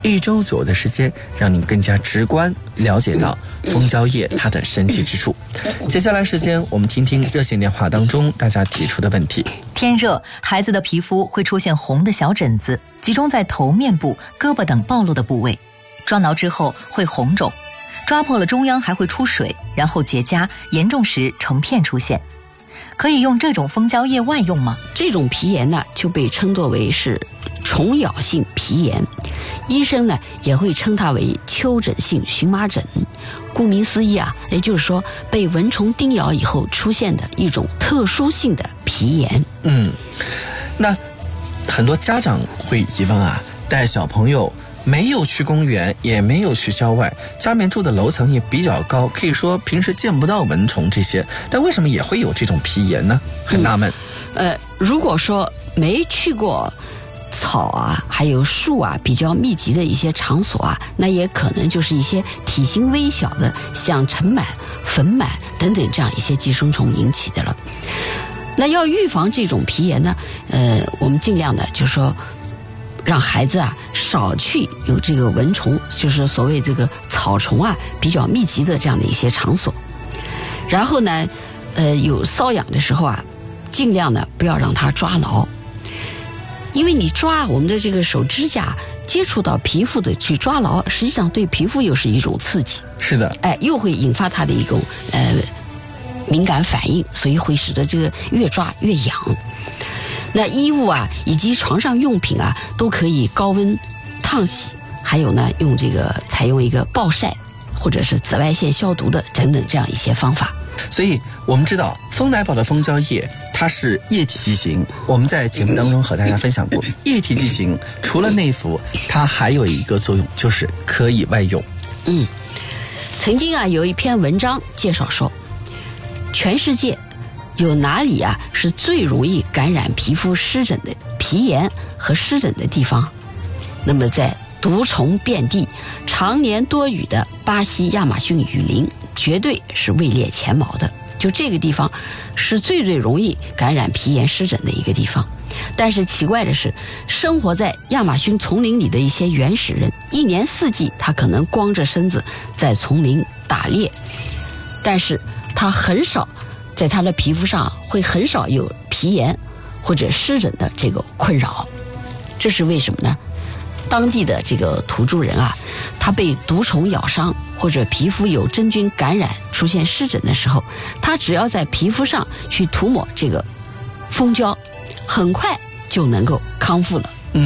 1周左右的时间，让您更加直观了解到蜂胶液它的神奇之处。接下来时间，我们听听热线电话当中大家提出的问题。 天热，孩子的皮肤会出现红的小疹子，集中在头面部、胳膊等暴露的部位，抓挠之后会红肿，抓破了中央还会出水，然后结痂，严重时成片出现。可以用这种蜂胶液外用吗？ 这种皮炎呢，就被称作为是虫咬性皮炎，医生呢也会称它为丘疹性荨麻疹。顾名思义啊，也就是说被蚊虫叮咬以后出现的一种特殊性的皮炎。 那很多家长会疑问啊，带小朋友没有去公园，也没有去郊外，家里面住的楼层也比较高，可以说平时见不到蚊虫这些，但为什么也会有这种皮炎呢？很纳闷。 如果说没去过草啊还有树啊比较密集的一些场所啊，那也可能就是一些体型微小的像尘螨、粉螨等等这样一些寄生虫引起的了。那要预防这种皮炎呢，我们尽量的就是说让孩子啊少去有这个蚊虫，就是所谓这个草虫啊比较密集的这样的一些场所。然后呢有瘙痒的时候啊，尽量的不要让它抓挠，因为你抓我们的这个手指甲接触到皮肤的去抓挠，实际上对皮肤又是一种刺激。 是的， 又会引发它的一种敏感反应，所以会使得这个越抓越痒。那衣物啊以及床上用品啊都可以高温烫洗，还有呢采用一个暴晒或者是紫外线消毒的等等这样一些方法。 所以我们知道蜂奶宝的蜂胶液它是液体剂型，我们在节目当中和大家分享过，液体剂型除了内服，它还有一个作用，就是可以外用。 曾经啊有一篇文章介绍说，全世界有哪里啊是最容易感染皮肤湿疹的皮炎和湿疹的地方？那么在毒虫遍地、常年多雨的巴西亚马逊雨林绝对是位列前茅的。就这个地方是最容易感染皮炎湿疹的一个地方。但是奇怪的是，生活在亚马逊丛林里的一些原始人，一年四季他可能光着身子在丛林打猎，但是他很少在他的皮肤上会很少有皮炎或者湿疹的这个困扰。这是为什么呢？当地的这个土著人啊，他被毒虫咬伤或者皮肤有真菌感染出现湿疹的时候，他只要在皮肤上去涂抹这个蜂胶，很快就能够康复了。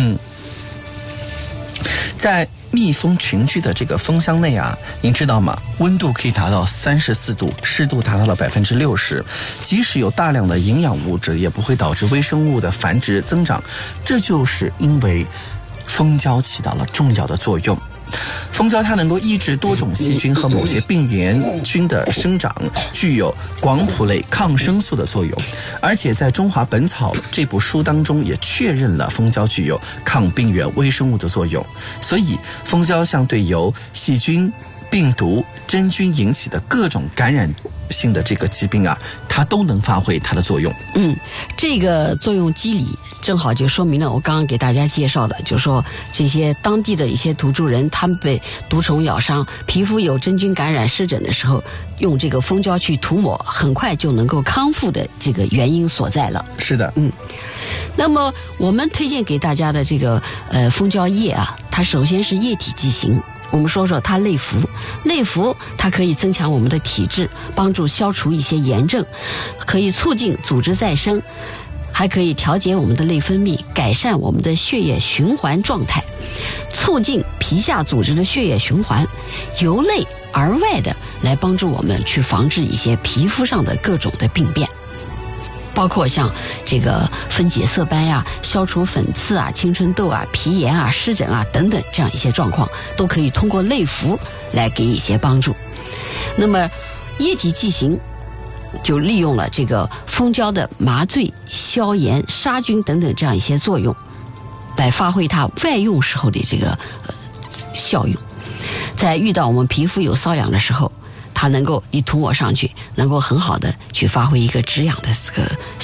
在蜜蜂群居的这个蜂箱内啊，您知道吗？温度可以达到34度，湿度达到了60%，即使有大量的营养物质，也不会导致微生物的繁殖增长。这就是因为蜂胶起到了重要的作用。蜂胶它能够抑制多种细菌和某些病原菌的生长，具有广谱类抗生素的作用，而且在《中华本草》这部书当中也确认了蜂胶具有抗病原微生物的作用。所以蜂胶相对由细菌、病毒、真菌引起的各种感染性的这个疾病啊，它都能发挥它的作用。 这个作用机理正好就说明了我刚刚给大家介绍的，就是说这些当地的一些土著人，他们被毒虫咬伤，皮肤有真菌感染湿疹的时候，用这个蜂胶去涂抹，很快就能够康复的这个原因所在了。 是的， 那么我们推荐给大家的这个蜂胶液啊，它首先是液体剂型。我们说说它内服，它可以增强我们的体质，帮助消除一些炎症，可以促进组织再生，还可以调节我们的内分泌，改善我们的血液循环状态，促进皮下组织的血液循环，由内而外的来帮助我们去防治一些皮肤上的各种的病变。包括像这个分解色斑呀、消除粉刺啊、青春痘啊、皮炎啊、湿疹啊等等这样一些状况，都可以通过内服来给一些帮助。那么液体剂型就利用了这个蜂胶的麻醉、消炎、杀菌等等这样一些作用，来发挥它外用时候的这个效用。在遇到我们皮肤有瘙痒的时候，它能够一涂抹上去，能够很好的去发挥一个止痒的这个效果。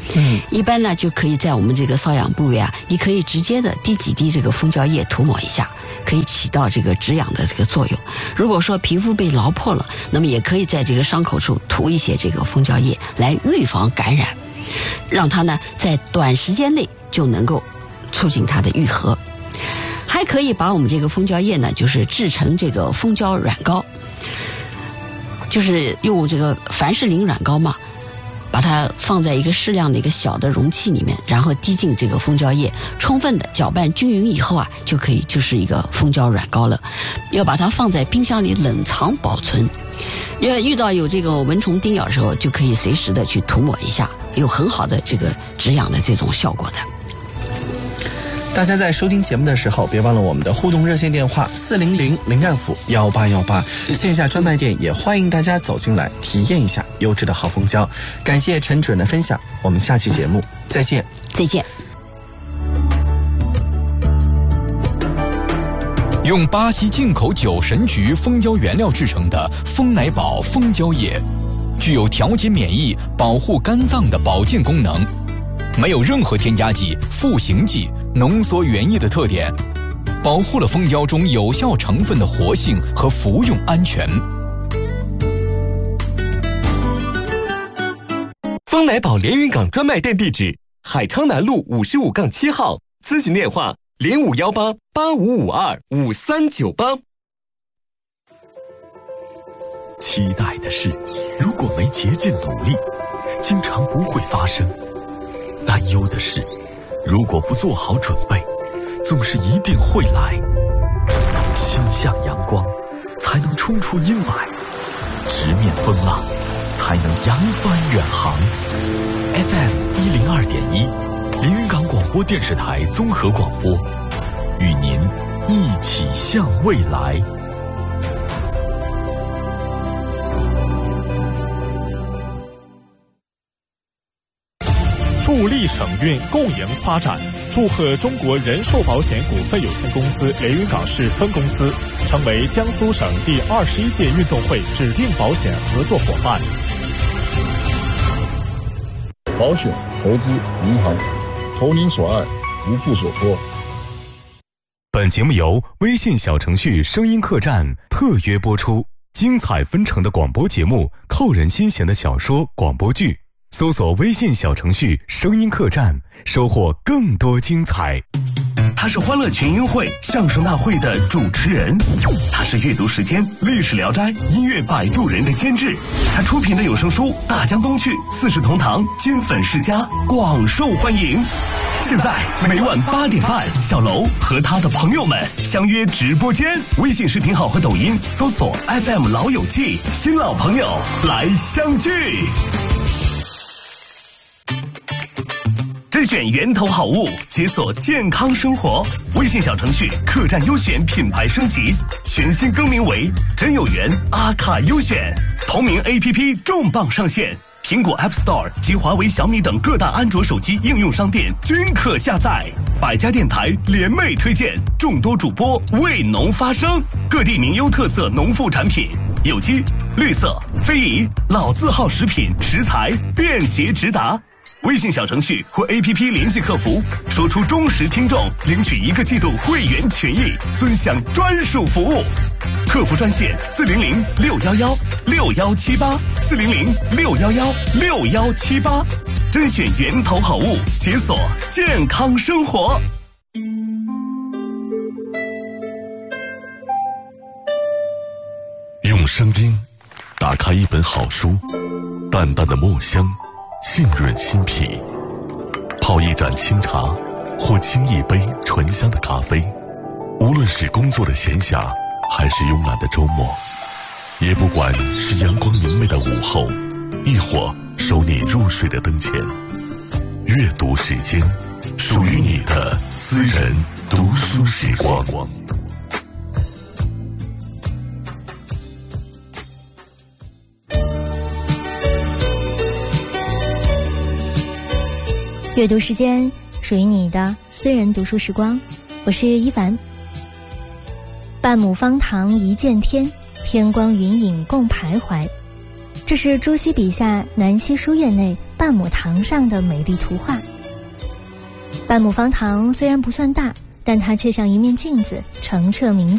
一般呢就可以在我们这个瘙痒部位啊，你可以直接的滴几滴这个蜂胶液涂抹一下，可以起到这个止痒的这个作用。如果说皮肤被挠破了，那么也可以在这个伤口处涂一些这个蜂胶液来预防感染，让它呢在短时间内就能够促进它的愈合。还可以把我们这个蜂胶液呢，就是制成这个蜂胶软膏，就是用这个凡士林软膏嘛，把它放在一个适量的一个小的容器里面，然后滴进这个蜂胶液，充分的搅拌均匀以后啊，就可以就是一个蜂胶软膏了。要把它放在冰箱里冷藏保存，遇到有这个蚊虫叮咬的时候，就可以随时的去涂抹一下，有很好的这个止痒的这种效果的。 大家在收听节目的时候，别忘了我们的互动热线电话400-025-1818，线下专卖店也欢迎大家走进来体验一下优质的好蜂胶。感谢陈主任的分享，我们下期节目再见。 再见。 用巴西进口9神菊蜂胶原料制成的蜂奶宝蜂胶液，具有调节免疫、保护肝脏的保健功能，没有任何添加剂、赋形剂、浓缩原液的特点，保护了蜂胶中有效成分的活性和服用安全。 蜂奶宝连云港专卖店地址：海昌南路55-7号，咨询电话051885525398。 期待的事，如果没竭尽努力，经常不会发生；担忧的事，如果不做好准备，总是一定会来。心向阳光，才能冲出阴霾；直面风浪，才能扬帆远航。FM 102.1，连云港广播电视台综合广播，与您一起向未来。 助力省运共赢发展，祝贺中国人寿保险股份有限公司连云港市分公司成为江苏省第21届运动会指定保险合作伙伴。 保险、投资、银行，投您所爱，无负所托。 本节目由微信小程序声音客栈特约播出，精彩纷呈的广播节目，扣人心弦的小说广播剧，搜索微信小程序声音客栈，收获更多精彩。 他是欢乐群英会相声大会的主持人，他是阅读时间历史聊斋音乐摆渡人的监制，他出品的有声书大江东去、四世同堂、金粉世家广受欢迎。现在每晚8点半，小楼和他的朋友们相约直播间，微信视频号和抖音搜索 FM 老友记，新老朋友来相聚。甄选源头好物，解锁健康生活。微信小程序客栈优选品牌升级，全新更名为真有缘阿卡优选。同名 APP 重磅上线，苹果 App Store 及华为、小米等各大安卓手机应用商店均可下载。百家电台联袂推荐，众多主播为农发声，各地名优特色农副产品，有机、绿色、非遗、老字号食品食材便捷直达。微信小程序或 APP 联系客服，说出忠实听众，领取1个季度会员权益，尊享专属服务。客服专线400-611-6118，400-611-6118，甄选源头好物，解锁健康生活。 用声音打开一本好书，淡淡的墨香浸润心脾，泡一盏清茶或沏一杯醇香的咖啡，无论是工作的闲暇还是慵懒的周末，也不管是阳光明媚的午后，亦或收你入睡的灯前，阅读时间，属于你的私人读书时光。 阅读时间，属于你的私人读书时光。我是一凡。半亩方塘一见天，天光云影共徘徊。这是朱熹笔下南溪书院内半半亩塘上的美丽图画。半亩方塘虽然不算大，但它却像一面镜子，澄澈明